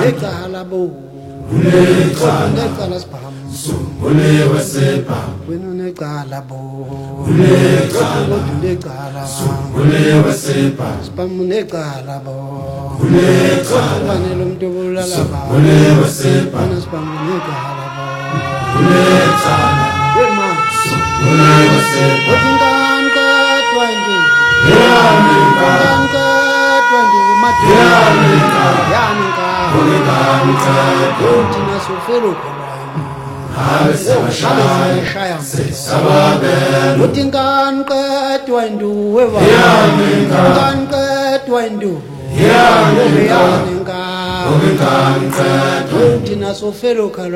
Necala bo. Necala spam. Sumule wasepa. Wenu necala bo. Necala. Sumule wasepa. Spam necala bo. Necala. Wanelum tubula la ba. Sumule wasepa. Spam necala bo. Necala. Wema. Sumule wasepa. Otingan ka twenty. Yanika. Twenty. Mati. Yanika. Yanika. Yanika. Tina sufero. Shaya. Sababe. Utingan ka twenty. Weva. Yanika. Utingan ka twenty. Yanika. Yanika. Yanika. Tina sufero.